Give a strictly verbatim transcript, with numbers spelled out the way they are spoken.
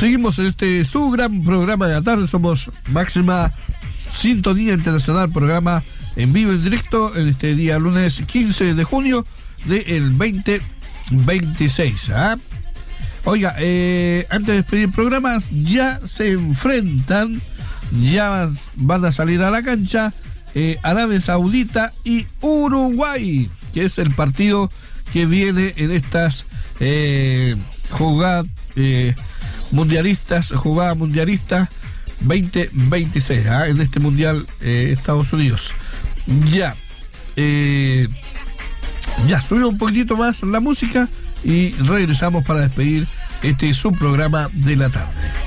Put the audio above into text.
Seguimos en este su gran programa de la tarde. Somos Máxima Sintonía Internacional, programa en vivo en directo en este día lunes quince de junio del veinte veintiséis. ¿Ah? Oiga, eh, antes de despedir programas, ya se enfrentan, ya van a salir a la cancha eh, Arabia Saudita y Uruguay, que es el partido que viene en estas eh, jugadas eh, mundialistas, jugada mundialista veinte veintiséis, ¿ah? En este mundial eh, Estados Unidos. Ya, eh, ya subimos un poquitito más la música y regresamos para despedir este subprograma de la tarde.